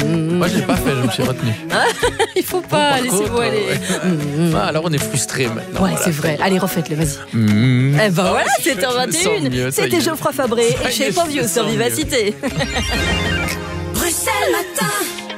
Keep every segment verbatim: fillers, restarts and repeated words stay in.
Mmh. Moi, je l'ai pas fait, je me suis retenu. Il faut pas, bon, laissez-vous contre, aller. Ouais. Mmh. Ah, alors on est frustrés maintenant. Ouais, voilà, c'est vrai. Allez, refaites-le, vas-y. Mmh. Eh ben voilà, je- c'était en je me vingt et sens une. mieux, ça y C'était est. Geoffroy Fabré Ça et y chez est, Fabio je me sur sens Vivacité. Bruxelles Matin,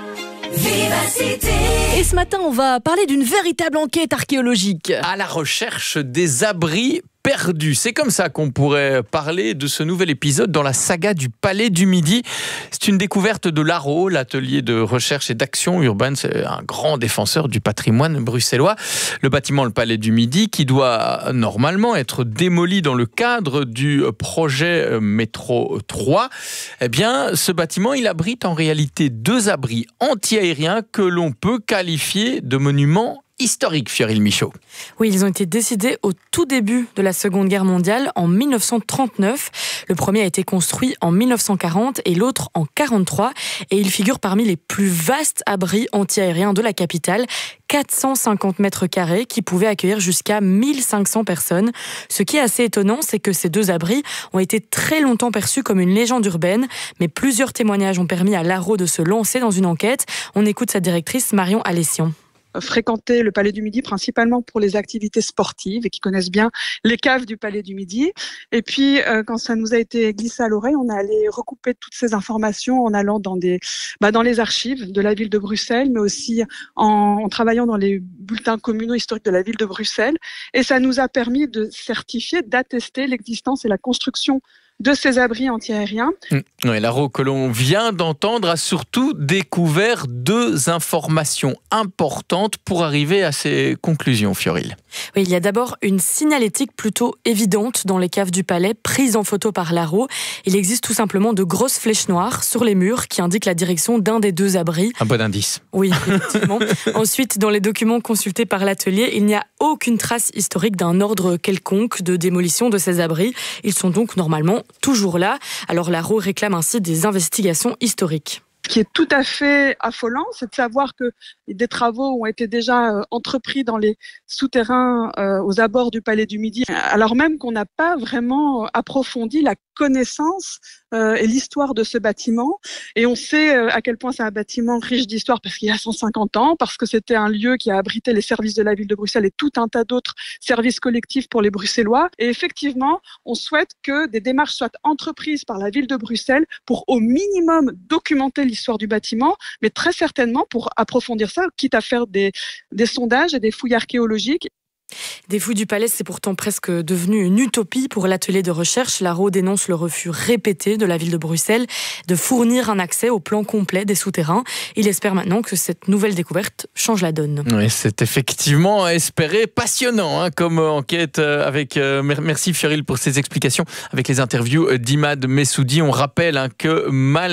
Vivacité. Et ce matin, on va parler d'une véritable enquête archéologique. À la recherche des abris perdus. C'est comme ça qu'on pourrait parler de ce nouvel épisode dans la saga du Palais du Midi. C'est une découverte de l'A R O, l'atelier de recherche et d'action urbaine. C'est un grand défenseur du patrimoine bruxellois. Le bâtiment, le Palais du Midi, qui doit normalement être démoli dans le cadre du projet Métro trois. Eh bien, ce bâtiment, il abrite en réalité deux abris anti-aériens que l'on peut qualifier de monuments historique, Fioril Michaud. Oui, ils ont été décidés au tout début de la Seconde Guerre mondiale, en mille neuf cent trente-neuf. Le premier a été construit en mille neuf cent quarante et l'autre en quarante-trois. Et il figure parmi les plus vastes abris anti-aériens de la capitale, quatre cent cinquante mètres carrés, qui pouvaient accueillir jusqu'à mille cinq cents personnes. Ce qui est assez étonnant, c'est que ces deux abris ont été très longtemps perçus comme une légende urbaine, mais plusieurs témoignages ont permis à l'A R O de se lancer dans une enquête. On écoute sa directrice Marion Alessian. Fréquenter le Palais du Midi principalement pour les activités sportives et qui connaissent bien les caves du Palais du Midi. Et puis, euh, quand ça nous a été glissé à l'oreille, on est allé recouper toutes ces informations en allant dans des, bah, dans les archives de la ville de Bruxelles, mais aussi en, en travaillant dans les bulletins communaux historiques de la ville de Bruxelles. Et ça nous a permis de certifier, d'attester l'existence et la construction de ces abris anti-aériens. Mmh. Ouais, l'A R O que l'on vient d'entendre a surtout découvert deux informations importantes pour arriver à ces conclusions, Fioril. Oui, il y a d'abord une signalétique plutôt évidente dans les caves du palais, prise en photo par l'A R O. Il existe tout simplement de grosses flèches noires sur les murs qui indiquent la direction d'un des deux abris. Un bon indice. Oui, effectivement. Ensuite, dans les documents consultés par l'atelier, il n'y a aucune trace historique d'un ordre quelconque de démolition de ces abris. Ils sont donc normalement toujours là. Alors l'A R O réclame ainsi des investigations historiques. Ce qui est tout à fait affolant, c'est de savoir que des travaux ont été déjà entrepris dans les souterrains euh, aux abords du Palais du Midi, alors même qu'on n'a pas vraiment approfondi la connaissance euh, et l'histoire de ce bâtiment. Et on sait euh, à quel point c'est un bâtiment riche d'histoire parce qu'il y a cent cinquante ans, parce que c'était un lieu qui a abrité les services de la ville de Bruxelles et tout un tas d'autres services collectifs pour les Bruxellois. Et effectivement, on souhaite que des démarches soient entreprises par la ville de Bruxelles pour au minimum documenter l'histoire du bâtiment, mais très certainement pour approfondir ça, quitte à faire des, des sondages et des fouilles archéologiques. Des fouilles du palais, c'est pourtant presque devenu une utopie pour l'atelier de recherche. L'A R O dénonce le refus répété de la ville de Bruxelles de fournir un accès au plan complet des souterrains. Il espère maintenant que cette nouvelle découverte change la donne. Oui, c'est effectivement espéré, passionnant hein, comme enquête. Avec, euh, merci Fioril pour ces explications avec les interviews d'Imad Messoudi. On rappelle hein, que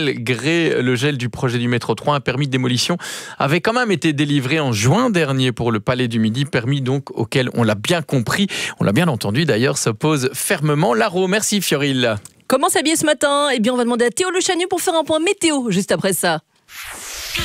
malgré le gel du projet du métro trois, un permis de démolition avait quand même été délivré en juin dernier pour le Palais du Midi, permis donc auquel on l'a bien compris, on l'a bien entendu d'ailleurs, s'oppose fermement l'A R O. Merci Fioril. Comment s'habiller ce matin ? Eh bien, on va demander à Théo Le Chanu pour faire un point météo juste après ça.